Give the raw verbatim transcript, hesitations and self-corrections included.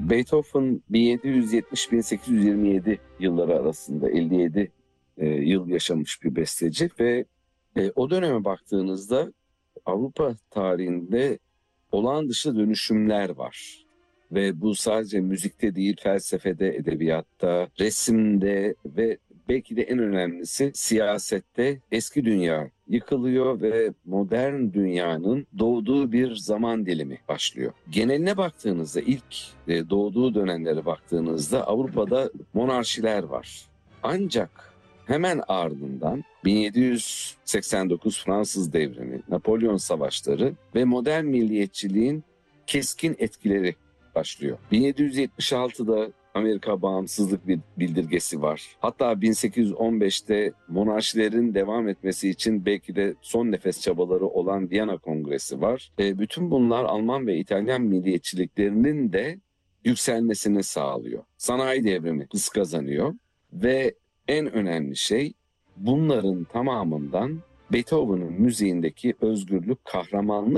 Beethoven bin yedi yüz yetmiş - bin sekiz yüz yirmi yedi yılları arasında elli yedi e, yıl yaşamış bir besteci ve e, o döneme baktığınızda Avrupa tarihinde olağan dışı dönüşümler var. Ve bu sadece müzikte değil, felsefede, edebiyatta, resimde ve belki de en önemlisi siyasette eski dünya yıkılıyor ve modern dünyanın doğduğu bir zaman dilimi başlıyor. Geneline baktığınızda, ilk e, doğduğu dönemlere baktığınızda Avrupa'da monarşiler var. Ancak hemen ardından bin yedi yüz seksen dokuz Fransız devrimi, Napolyon savaşları ve modern milliyetçiliğin keskin etkileri başlıyor. bin yedi yüz yetmiş altıda Amerika bağımsızlık bildirgesi var. Hatta bin sekiz yüz on beşte monarşilerin devam etmesi için belki de son nefes çabaları olan Viyana Kongresi var. E, bütün bunlar Alman ve İtalyan milliyetçiliklerinin de yükselmesini sağlıyor. Sanayi devrimi hız kazanıyor ve en önemli şey bunların tamamından Beethoven'ın müziğindeki özgürlük, kahramanlık